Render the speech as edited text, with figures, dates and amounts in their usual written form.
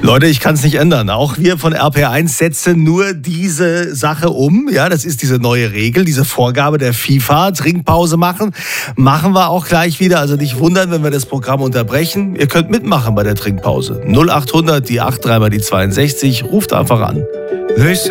Leute, ich kann es nicht ändern. Auch wir von RPR1 setzen nur diese Sache um. Ja, das ist diese neue Regel, diese Vorgabe der FIFA. Trinkpause machen. Machen wir auch gleich wieder. Also nicht wundern, wenn wir das Programm unterbrechen. Ihr könnt mitmachen bei der Trinkpause. 0800, die 83 mal die 62. Ruft einfach an.